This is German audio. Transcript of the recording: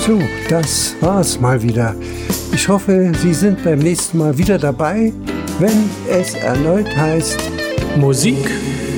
So, das war's mal wieder. Ich hoffe, Sie sind beim nächsten Mal wieder dabei, wenn es erneut heißt Musik